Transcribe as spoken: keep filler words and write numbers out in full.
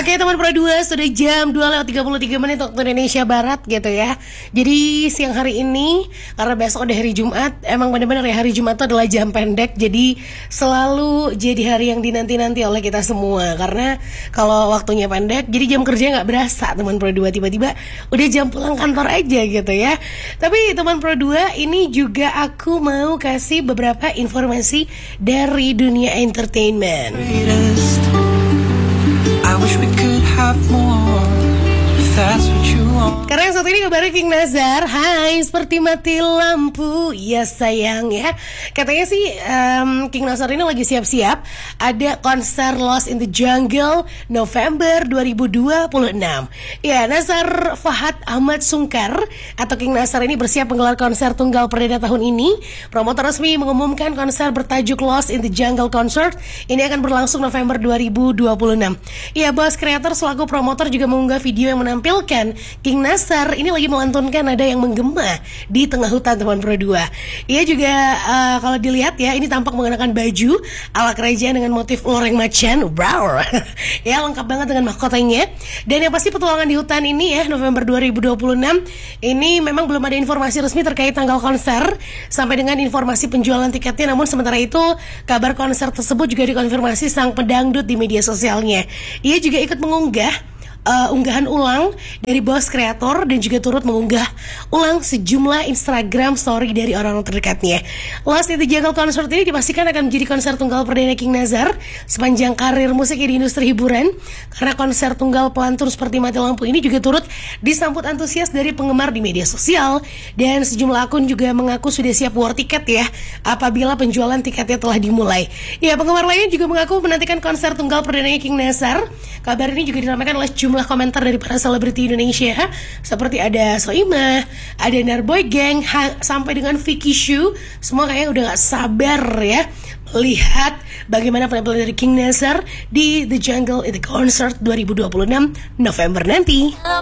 Oke teman Pro dua, sudah jam dua lewat tiga puluh tiga menit waktu Indonesia Barat gitu ya. Jadi siang hari ini, karena besok udah hari Jumat, emang benar-benar ya hari Jumat itu adalah jam pendek. Jadi selalu jadi hari yang dinanti-nanti oleh kita semua. Karena kalau waktunya pendek, jadi jam kerja gak berasa teman Pro dua. Tiba-tiba udah jam pulang kantor aja gitu ya. Tapi teman Pro dua, ini juga aku mau kasih beberapa informasi dari dunia entertainment. I wish we could have more, if that's what you want. Karena yang satu ini kabarnya King Nazar. Hai, seperti mati lampu. Ya sayang ya. Katanya sih um, King Nazar ini lagi siap-siap ada konser Lost in the Jungle November dua ribu dua puluh enam. Ya, Nazar Fahad Ahmad Sungkar atau King Nazar ini bersiap menggelar konser tunggal perdana tahun ini. Promotor resmi mengumumkan konser bertajuk Lost in the Jungle Concert ini akan berlangsung November dua ribu dua puluh enam. Ya, bos kreator selaku promotor juga mengunggah video yang menampilkan King Nazar ini lagi melantunkan nada yang menggema di tengah hutan teman Pro dua. Ia juga uh, kalau dilihat ya, ini tampak mengenakan baju ala kerajaan dengan motif loreng macan. Wow. Ya, lengkap banget dengan mahkotanya. Dan yang pasti petualangan di hutan ini ya, November dua ribu dua puluh enam, ini memang belum ada informasi resmi terkait tanggal konser sampai dengan informasi penjualan tiketnya. Namun sementara itu, kabar konser tersebut juga dikonfirmasi sang pedangdut di media sosialnya. Ia juga ikut mengunggah Uh, unggahan ulang dari bos kreator dan juga turut mengunggah ulang sejumlah Instagram story dari orang-orang terdekatnya. Lost in the Jungle Concert ini dipastikan akan menjadi konser tunggal perdana King Nazar sepanjang karir musiknya di industri hiburan. Karena konser tunggal pelantun seperti mati lampu ini juga turut disambut antusias dari penggemar di media sosial, dan sejumlah akun juga mengaku sudah siap war tiket ya apabila penjualan tiketnya telah dimulai. Ya, penggemar lain juga mengaku menantikan konser tunggal perdana King Nazar. Kabar ini juga diramaikan oleh jumlah komentar dari para selebriti Indonesia seperti ada Soimah, ada Narboy Gang, ha, sampai dengan Vicky Shu. Semua kayaknya udah gak sabar ya melihat bagaimana penampilan dari King Nazar di The Jungle in the Concert dua ribu dua puluh enam November nanti.